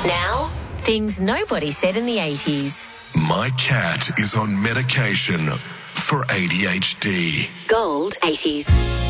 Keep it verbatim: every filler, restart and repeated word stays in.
Now, things nobody said in the eighties. My cat is on medication for A D H D. Gold eighties.